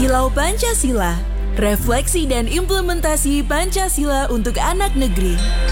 Kilau Pancasila, refleksi dan implementasi Pancasila untuk anak negeri.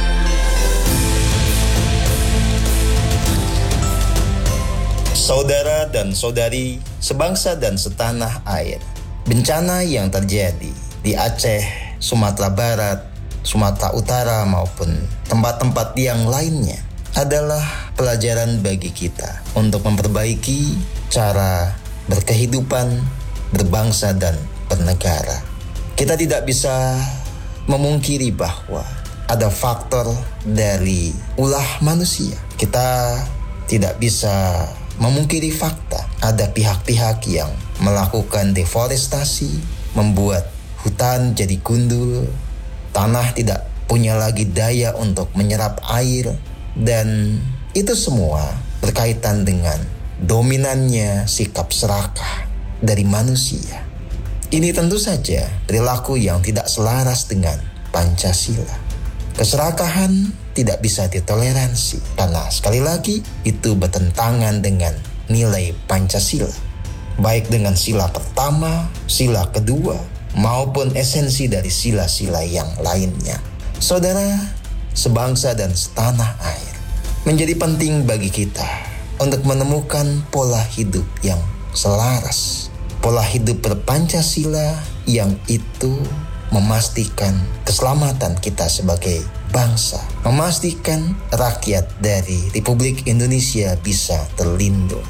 Saudara dan saudari, sebangsa dan setanah air, bencana yang terjadi di Aceh, Sumatera Barat, Sumatera Utara maupun tempat-tempat yang lainnya adalah pelajaran bagi kita untuk memperbaiki cara berkehidupan, berbangsa dan bernegara. Kita tidak bisa memungkiri bahwa ada faktor dari ulah manusia. Kita tidak bisa memungkiri fakta ada pihak-pihak yang melakukan deforestasi, membuat hutan jadi gundul, tanah tidak punya lagi daya untuk menyerap air, dan itu semua berkaitan dengan dominannya sikap serakah dari manusia. Ini tentu saja perilaku yang tidak selaras dengan Pancasila. Keserakahan tidak bisa ditoleransi karena sekali lagi itu bertentangan dengan nilai Pancasila, baik dengan sila pertama, sila kedua, maupun esensi dari sila-sila yang lainnya. Saudara, sebangsa dan setanah air, menjadi penting bagi kita untuk menemukan pola hidup yang selaras, pola hidup berpancasila yang itu memastikan keselamatan kita sebagai bangsa, memastikan rakyat dari Republik Indonesia bisa terlindungi.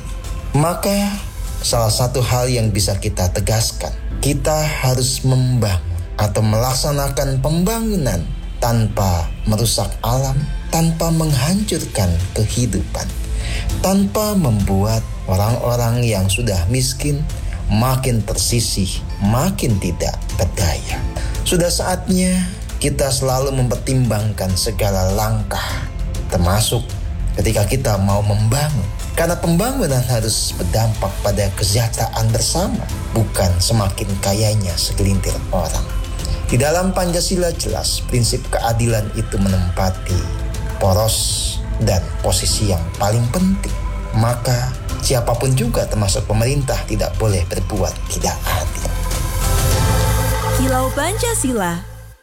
Maka salah satu hal yang bisa kita tegaskan, kita harus membangun atau melaksanakan pembangunan tanpa merusak alam, tanpa menghancurkan kehidupan, tanpa membuat orang-orang yang sudah miskin makin tersisih, makin tidak berdaya. Sudah saatnya kita selalu mempertimbangkan segala langkah, termasuk ketika kita mau membangun. Karena pembangunan harus berdampak pada kesejahteraan bersama, bukan semakin kayanya segelintir orang. Di dalam Pancasila jelas prinsip keadilan itu menempati poros dan posisi yang paling penting. Maka siapapun juga termasuk pemerintah tidak boleh berbuat tidak adil. Kilau Pancasila.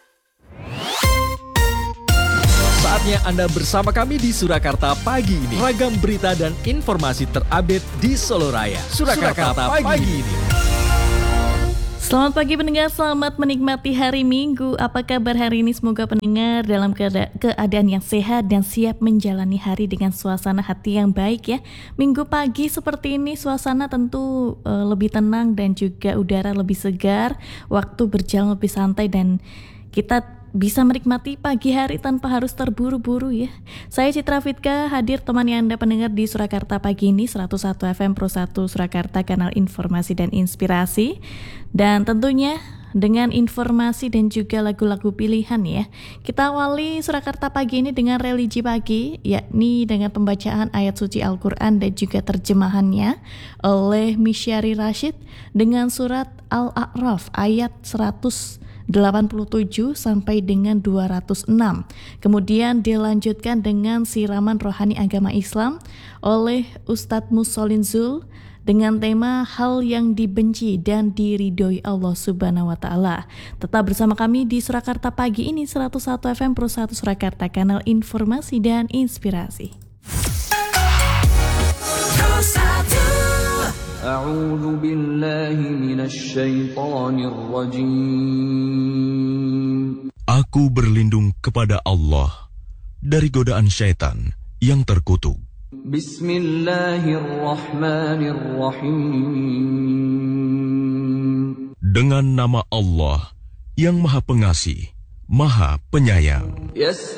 Saatnya Anda bersama kami di Surakarta pagi ini. Ragam berita dan informasi terupdate di Solo Raya. Surakarta pagi ini. Selamat pagi pendengar, selamat menikmati hari Minggu. Apa kabar hari ini? Semoga pendengar dalam keadaan yang sehat dan siap menjalani hari dengan suasana hati yang baik ya. Minggu pagi seperti ini suasana tentu lebih tenang dan juga udara lebih segar. Waktu berjalan lebih santai dan kita bisa menikmati pagi hari tanpa harus terburu-buru ya. Saya Citra Fitka hadir temani Anda pendengar di Surakarta pagi ini 101 FM Pro 1 Surakarta, kanal informasi dan inspirasi. Dan tentunya dengan informasi dan juga lagu-lagu pilihan ya. Kita awali Surakarta pagi ini dengan religi pagi, yakni dengan pembacaan ayat suci Al-Quran dan juga terjemahannya oleh Misyari Rashid dengan surat Al-A'raf ayat 187 sampai dengan 206. Kemudian dilanjutkan dengan siraman rohani agama Islam oleh Ustadz Mussolin Zul dengan tema hal yang dibenci dan diridhoi Allah Subhanahu wa Ta'ala. Tetap bersama kami di Surakarta pagi ini 101 FM Pro 1 Surakarta, kanal informasi dan inspirasi. A'udzu billahi minasy syaithanir rajim. Aku berlindung kepada Allah dari godaan syaitan yang terkutuk. Bismillahirrahmanirrahim. Dengan nama Allah yang Maha Pengasih, Maha Penyayang.